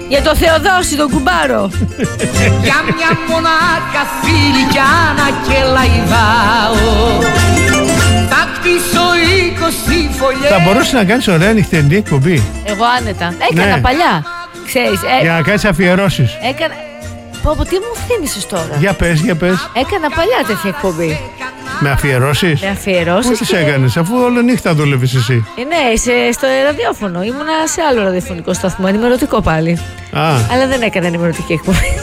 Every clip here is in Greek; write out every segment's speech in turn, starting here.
Για το Θεοδόση, τον κουμπάρο. Για μια μονάχα θηλυκιάνα και λαϊδάω θα κτίσω 20 φωλιές. Θα μπορούσε να κάνεις ωραία νυχτερινή εκπομπή. Εγώ άνετα. Έκανα παλιά. Ξέρεις, για να κάνεις αφιερώσεις. Έκανα. Πω, τι μου θύμισες τώρα. Για πες. Έκανα παλιά τέτοια εκπομπή. Με αφιερώσεις. Με αφιερώσεις. Πού τις έκανες, αφού όλη νύχτα δούλευες εσύ? Ναι, στο ραδιόφωνο. Ήμουνα σε άλλο ραδιοφωνικό σταθμό, ενημερωτικό πάλι. Αλλά δεν έκανα ενημερωτική εκπομπή.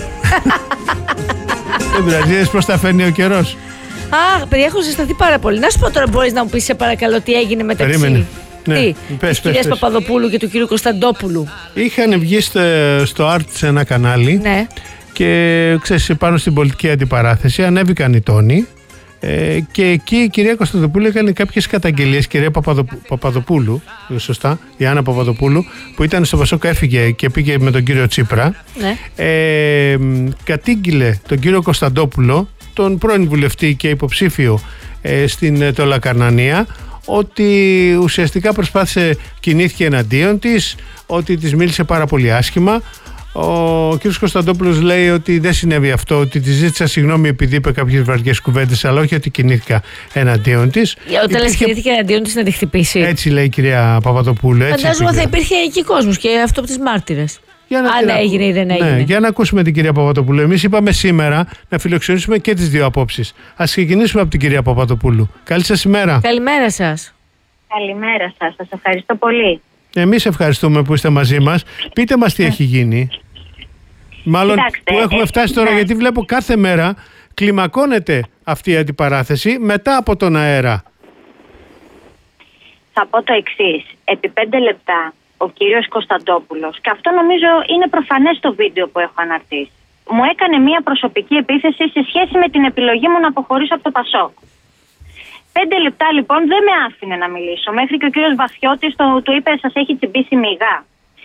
Δεν πειράζει, πώς τα φέρνει ο καιρός. Παιδιά, έχω ζεσταθεί πάρα πολύ. Να σου πω τώρα, μπορείς να μου πεις σε παρακαλώ τι έγινε μεταξύ. Περίμενε. Της κυρίας Παπαδοπούλου και του κύριου Κωνσταντόπουλου. Είχαν βγει στο Art σε ένα κανάλι. Ναι. Και ξέρεις, πάνω στην πολιτική αντιπαράθεση ανέβηκαν οι τόνοι. Και εκεί η κυρία Κωνσταντοπούλου έκανε κάποιες καταγγελίες. Κυρία Παπαδοπούλου, σωστά, η Άννα Παπαδοπούλου, που ήταν στο Πασόκ, έφυγε και πήγε με τον κύριο Τσίπρα. Ναι. Κατήγγειλε τον κύριο Κωνσταντόπουλο, τον πρώην βουλευτή και υποψήφιο στην Τολακαρνανία, ότι ουσιαστικά κινήθηκε εναντίον της, ότι της μίλησε πάρα πολύ άσχημα. Ο κ. Κωνσταντόπουλος λέει ότι δεν συνέβη αυτό, ότι τη ζήτησα συγγνώμη επειδή είπε κάποιες βαριές κουβέντες, αλλά όχι ότι κινήθηκα εναντίον της. Όταν λες κινήθηκε εναντίον της, να τη χτυπήσει. Έτσι λέει η κυρία Παπαδοπούλου. Φαντάζομαι θα υπήρχε εκεί κόσμος και αυτό από τις μάρτυρες. Αν έγινε ή δεν έγινε. Ναι, για να ακούσουμε την κυρία Παπαδοπούλου. Εμείς είπαμε σήμερα να φιλοξενήσουμε και τις δύο απόψεις. Ας ξεκινήσουμε από την κυρία Παπαδοπούλου. Καλή σας ημέρα. Καλημέρα σας. Καλημέρα σας. Σας ευχαριστώ πολύ. Εμείς ευχαριστούμε που είστε μαζί μας. Πείτε μας τι έχει γίνει. Μάλλον που έχουμε φτάσει τώρα, γιατί βλέπω κάθε μέρα κλιμακώνεται αυτή η αντιπαράθεση μετά από τον αέρα. Θα πω το εξής. Επί 5 λεπτά ο κύριος Κωνσταντόπουλος, και αυτό νομίζω είναι προφανές στο βίντεο που έχω αναρτήσει, μου έκανε μια προσωπική επίθεση σε σχέση με την επιλογή μου να αποχωρήσω από το Πασόκ. 5 λεπτά λοιπόν δεν με άφηνε να μιλήσω, μέχρι και ο κύριος Βαθιώτης του είπε σας έχει τσιμπήσει μηγά.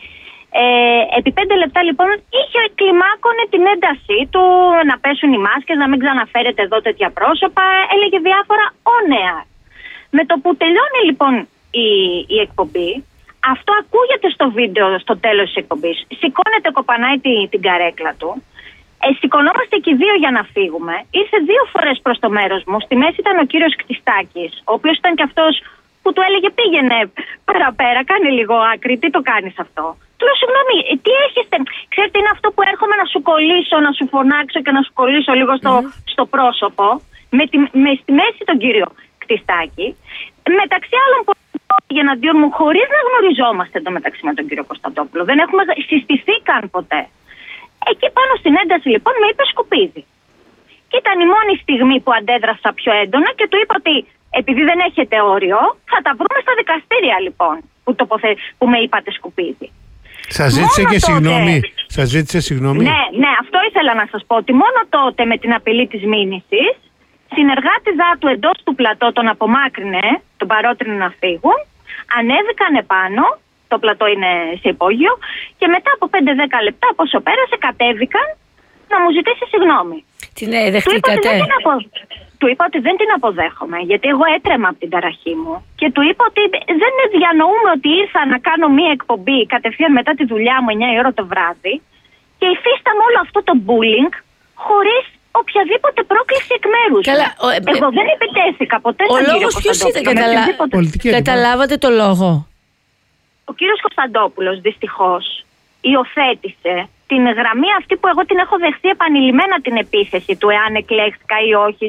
Επί 5 λεπτά λοιπόν κλιμάκωνε την έντασή του, να πέσουν οι μάσκες, να μην ξαναφέρετε εδώ τέτοια πρόσωπα, έλεγε διάφορα όνεα. Με το που τελειώνει λοιπόν η εκπομπή, αυτό ακούγεται στο βίντεο στο τέλος της εκπομπής. Σηκώνεται, κοπανάει την καρέκλα του. Σηκωνόμαστε και οι δύο για να φύγουμε. Ήρθε 2 φορές προς το μέρος μου. Στη μέση ήταν ο κύριος Κτιστάκης, ο οποίος ήταν και αυτός που του έλεγε πήγαινε παραπέρα, κάνε λίγο άκρη, τι το κάνεις αυτό. Του λέω συγγνώμη, τι έχεις, ξέρετε είναι αυτό που έρχομαι να σου κολλήσω, να σου φωνάξω και να σου κολλήσω λίγο στο πρόσωπο, στη μέση τον κύριο Κτιστάκη, μεταξύ άλλων που πήγε εναντίον μου χωρίς να γνωριζόμαστε εντωμεταξύ με τον κύριο Κωνσταντόπουλο, δεν έχουμε συστηθεί καν ποτέ. Εκεί πάνω στην ένταση λοιπόν με είπε σκουπίδι. Και ήταν η μόνη στιγμή που αντέδρασα πιο έντονα και του είπα ότι επειδή δεν έχετε όριο, θα τα βρούμε στα δικαστήρια λοιπόν που με είπατε σκουπίδι. Σας ζήτησε και συγγνώμη. Σας ζήτησε συγγνώμη. Ναι, αυτό ήθελα να σας πω. Ότι μόνο τότε με την απειλή της μήνυσης, συνεργάτηδά του εντός του πλατό τον απομάκρυνε, τον παρότρινε να φύγουν, ανέβηκαν επάνω, το πλατό είναι σε υπόγειο, και μετά από 5-10 λεπτά, πόσο πέρασε, κατέβηκαν να μου ζητήσει συγγνώμη. Την δεχτήκατε? Του είπα ότι δεν την αποδέχομαι, γιατί εγώ έτρεμα από την ταραχή μου. Και του είπα ότι δεν διανοούμε ότι ήρθα να κάνω μία εκπομπή κατευθείαν μετά τη δουλειά μου 9 η ώρα το βράδυ και υφίσταμαι όλο αυτό το bullying χωρίς οποιαδήποτε πρόκληση εκ μέρους. Εγώ δεν επιτέθηκα ποτέ στον κύριο Κωνσταντόπουλο. Καταλάβατε το λόγο? Ο κύριος Κωνσταντόπουλος δυστυχώς υιοθέτησε την γραμμή αυτή που εγώ την έχω δεχθεί επανειλημμένα, την επίθεση του εάν εκλέχθηκα ή όχι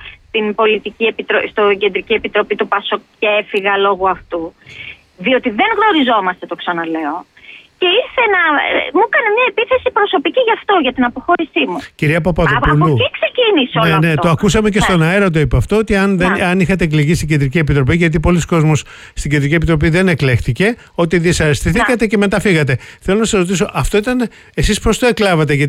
στο Κεντρική Επιτροπή του Πασόκ και έφυγα λόγω αυτού. Διότι δεν γνωριζόμαστε, το ξαναλέω. Και ήρθε μου έκανε μια επίθεση προσωπική γι' αυτό, για την αποχώρησή μου. Κυρία Παπαδοπούλου. Από εκεί ξεκίνησε όλο αυτό. Ναι, το ακούσαμε και στον αέρα το είπε αυτό, ότι αν είχατε εκλεγεί στην Κεντρική Επιτροπή, γιατί πολλοί κόσμος στην Κεντρική Επιτροπή δεν εκλέχτηκε, ότι δυσαρεστηθήκατε και μετά φύγατε. Θέλω να σας ρωτήσω, αυτό ήταν, εσείς πώς το εκλάβατε?